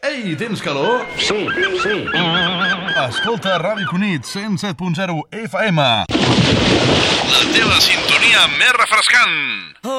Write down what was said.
Ei, tens calor? Sí. Escolta Ràdio Cunit 107.0 FM. La teva sintonia més refrescant.